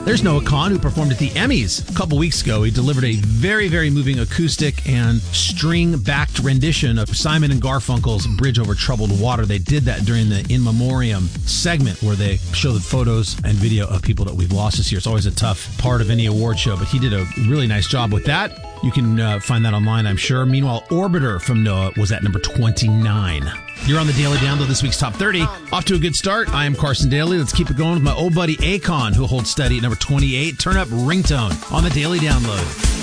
There's Noah Kahan, who performed at the Emmys a couple weeks ago. He delivered a very, very moving acoustic and string-backed rendition of Simon and Garfunkel's Bridge Over Troubled Water. They did that during the In Memoriam segment where they show the photos and video of people that we've lost this year. It's always a tough part of any award show, but he did a really nice job with that. You can find that online, I'm sure. Meanwhile, Orbiter from Noah was at number 29. You're on the Daily Download, this week's Top 30. Off to a good start. I am Carson Daly. Let's keep it going with my old buddy Akon, who holds steady at number 28. Turn up Ringtone on the Daily Download.